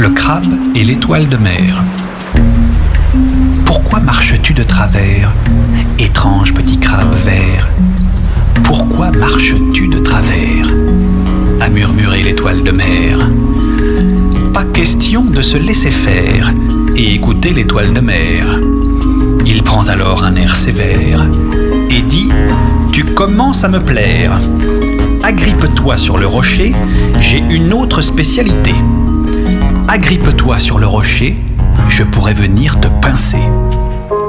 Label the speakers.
Speaker 1: Le crabe et l'étoile de mer. Pourquoi marches-tu de travers, étrange petit crabe vert? Pourquoi marches-tu de travers? A murmuré l'étoile de mer. Pas question de se laisser faire et écouter l'étoile de mer. Il prend alors un air sévère et dit: tu commences à me plaire. Agrippe-toi sur le rocher, j'ai une autre spécialité. Agrippe-toi sur le rocher, je pourrais venir te pincer.